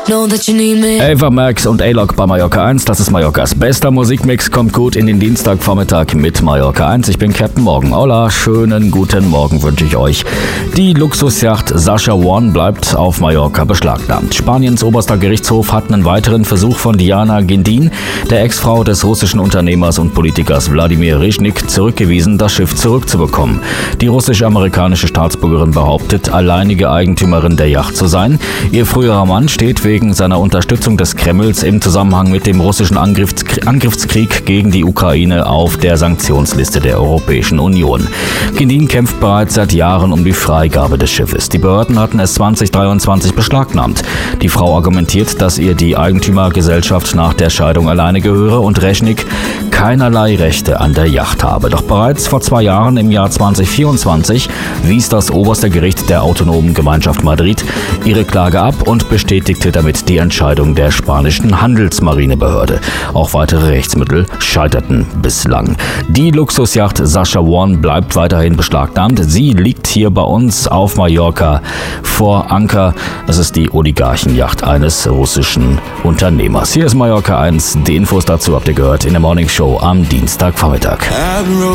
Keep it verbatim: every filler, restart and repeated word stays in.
Know that you need me. Ava Max und A-Log bei Mallorca eins. Das ist Mallorcas bester Musikmix. Kommt gut in den Dienstagvormittag mit Mallorca eins. Ich bin Captain Morgan. Hola, schönen guten Morgen wünsche ich euch. Die Luxusjacht Sasha One bleibt auf Mallorca beschlagnahmt. Spaniens oberster Gerichtshof hat einen weiteren Versuch von Diana Gendin, der Ex-Frau des russischen Unternehmers und Politikers Wladimir Reznik, zurückgewiesen, das Schiff zurückzubekommen. Die russisch-amerikanische Staatsbürgerin behauptet, alleinige Eigentümerin der Yacht zu sein. Ihr früherer Mann steht wegen seiner Unterstützung des Kremls im Zusammenhang mit dem russischen Angriffskrieg, Angriffskrieg gegen die Ukraine auf der Sanktionsliste der Europäischen Union. Gendin kämpft bereits seit Jahren um die Freigabe des Schiffes. Die Behörden hatten es zwanzig dreiundzwanzig beschlagnahmt. Die Frau argumentiert, dass ihr die Eigentümergesellschaft nach der Scheidung alleine gehöre und Reznik keinerlei Rechte an der Yacht habe. Doch bereits vor zwei Jahren, im Jahr zwanzig vierundzwanzig, wies das oberste Gericht der Autonomen Gemeinschaft Madrid ihre Klage ab und bestätigte damit die Entscheidung der spanischen Handelsmarinebehörde. Auch weitere Rechtsmittel scheiterten bislang. Die Luxusjacht Sasha One bleibt weiterhin beschlagnahmt. Sie liegt hier bei uns auf Mallorca vor Anker. Das ist die Oligarchenjacht eines russischen Unternehmers. Hier ist Mallorca eins. Die Infos dazu habt ihr gehört in der Morning Show am Dienstagvormittag.